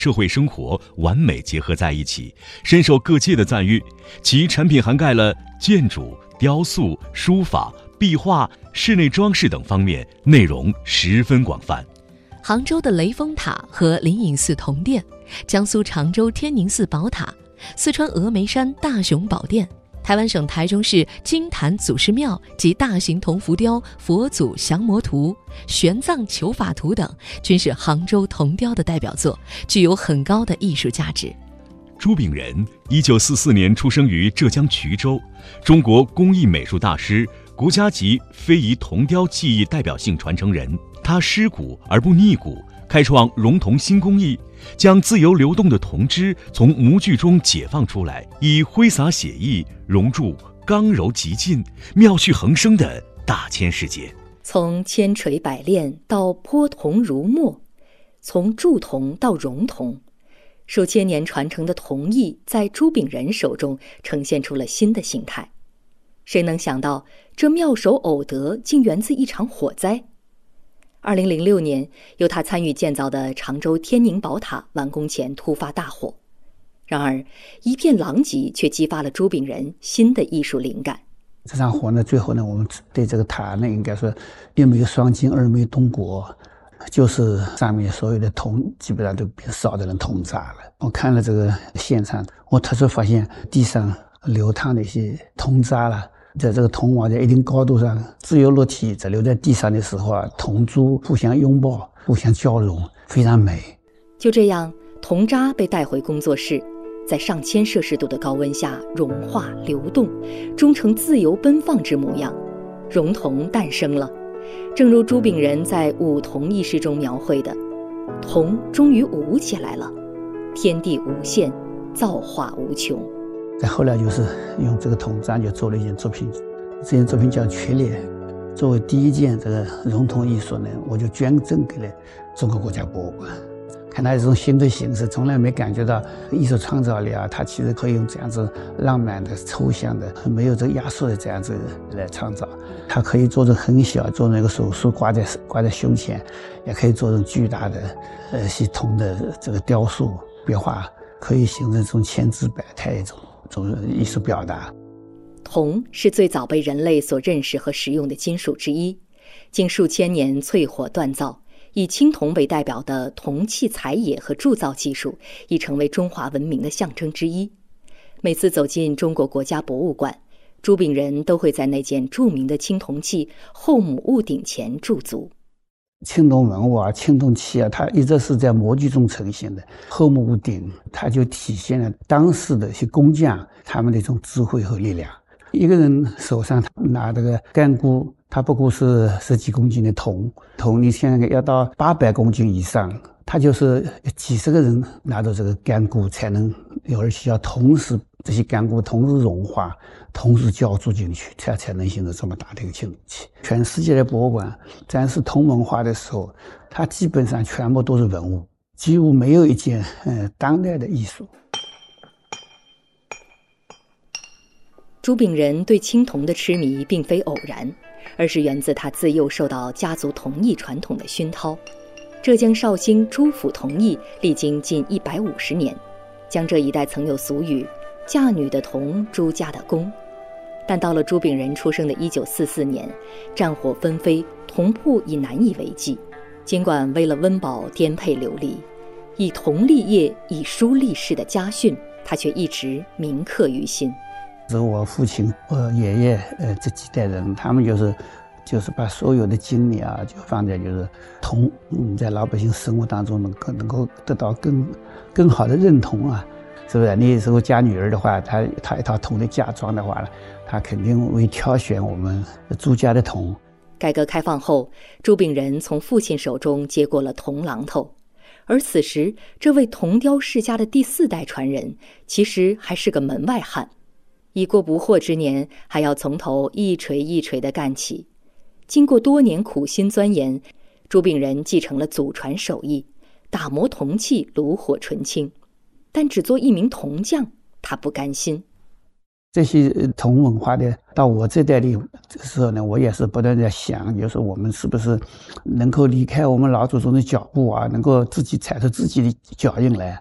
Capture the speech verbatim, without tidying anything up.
社会生活完美结合在一起，深受各界的赞誉。其产品涵盖了建筑、雕塑、书法、壁画、室内装饰等方面，内容十分广泛。 杭州的雷峰塔和灵隐寺铜殿，江苏常州天宁寺宝塔，四川峨眉山大雄宝殿，台湾省台中市金坛祖师庙及大型铜浮雕佛祖降魔图、玄奘求法图等，均是杭州铜雕的代表作，具有很高的艺术价值。 朱炳仁一九四四年出生于浙江衢州，中国工艺美术大师，国家级非遗铜雕技艺代表性传承人。他尸骨而不逆骨，开创熔铜新工艺，将自由流动的铜汁从模具中解放出来，以挥洒写意融入刚柔极进、妙趣横生的大千世界。 从千锤百炼到泼铜如墨，从铸铜到熔铜，数千年传承的铜艺在朱炳仁手中呈现出了新的形态。谁能想到，这妙手偶得竟源自一场火灾？二零零六年，由他参与建造的常州天宁宝塔完工前突发大火，然而一片狼藉却激发了朱炳仁新的艺术灵感。 这场火呢，最后呢，我们对这个塔呢，应该说一没有双金，二没有东国，就是上面所有的铜基本上都被烧得成铜渣了。我看了这个现场，我特殊发现地上流淌的一些铜渣了。在这个铜瓦在一定高度上自由落体，在留在地上的时候啊，铜珠互相拥抱，互相交融，非常美。 就这样，铜渣被带回工作室，在上千摄氏度的高温下融化流动，终成自由奔放之模样。熔铜诞生了，正如朱炳仁在舞铜一诗中描绘的，铜终于舞起来了，天地无限，造化无穷。 再后来就是用这个铜渣就做了一件作品，这件作品叫《缺裂》。作为第一件这个熔铜艺术呢，我就捐赠给了中国国家博物馆。看它这种新的形式，从来没感觉到艺术创造力啊，它其实可以用这样子浪漫的、抽象的、没有这个压缩的这样子来创造。它可以做成很小，做成一个手束挂在挂在胸前，也可以做成巨大的呃系铜的这个雕塑壁画，可以形成这种千姿百态一种。种艺术表达。 铜是最早被人类所认识和使用的金属之一，经数千年淬火锻造，以青铜为代表的铜器采冶和铸造技术已成为中华文明的象征之一。每次走进中国国家博物馆，朱炳仁都会在那件著名的青铜器后母屋顶前驻足。 青铜文物啊，青铜器啊，它一直是在模具中呈现的。后母屋顶，它就体现了当时的一些工匠他们的一种智慧和力量。一个人手上拿这个干箍，它不过是十几公斤的铜，铜你现在要到八百公斤以上，它就是几十个人拿着这个干箍才能，而且要同时这些干箍同时融化，同时浇铸进去，才才能形成这么大的一个青铜器。全世界的博物馆展示铜文化的时候，它基本上全部都是文物，几乎没有一件呃当代的艺术。 朱炳仁对青铜的痴迷并非偶然，而是源自他自幼受到家族铜艺传统的熏陶。浙江绍兴朱府铜艺历经近一百五十年，江浙一带曾有俗语“嫁女的铜，朱家的工”。但到了朱炳仁出生的一九四四年，战火纷飞，铜铺已难以为继。尽管为了温饱颠沛流离，以铜立业、以书立事的家训，他却一直铭刻于心。 是我父亲、我爷爷，呃，这几代人，他们就是，就是把所有的精力啊，就放在就是铜，嗯，在老百姓生活当中能够能够得到更更好的认同啊，是不是？那时候嫁女儿的话，她她一套铜的嫁妆的话呢，她肯定会挑选我们朱家的铜。 改革开放后，朱炳仁从父亲手中接过了铜榔头，而此时，这位铜雕世家的第四代传人，其实还是个门外汉。已过不惑之年，还要从头一锤一锤地干起。经过多年苦心钻研，朱炳仁继承了祖传手艺，打磨铜器炉火纯青。但只做一名铜匠，他不甘心。 这些铜文化的到我这代的时候呢，我也是不断在想，就是我们是不是能够离开我们老祖宗的脚步啊，能够自己踩着自己的脚印来。